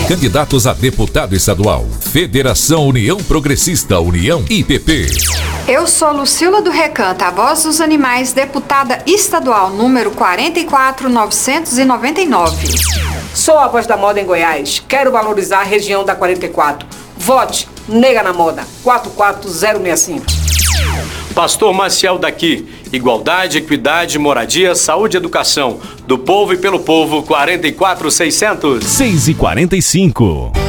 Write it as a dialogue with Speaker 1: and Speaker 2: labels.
Speaker 1: Candidatos a deputado estadual. Federação União Progressista, União IPP.
Speaker 2: Eu sou Lucila do Recanto, a voz dos animais, deputada estadual número 44999.
Speaker 3: Sou a voz da moda em Goiás. Quero valorizar a região da 44. Vote Nega na Moda, 44065.
Speaker 4: Pastor Maciel daqui. Igualdade, equidade, moradia, saúde e educação. Do povo e pelo povo, 44600.
Speaker 5: 6h45.